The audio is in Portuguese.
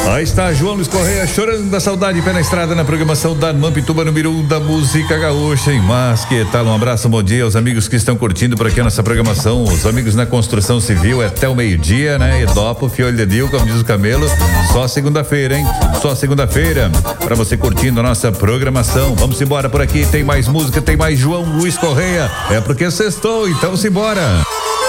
Aí está João Luiz Correia chorando da saudade, pé na estrada, na programação da Mampituba número 1 da música gaúcha. Em Mas, que tal? Um abraço, bom dia aos amigos que estão curtindo por aqui a nossa programação, os amigos na construção civil, até o meio-dia, né? Edopo, Fiolho de Dil, como diz o Camelo, só segunda-feira, hein? Só segunda-feira, pra você curtindo a nossa programação. Vamos embora por aqui, tem mais música, tem mais João Luiz Correia, é porque sextou, então simbora.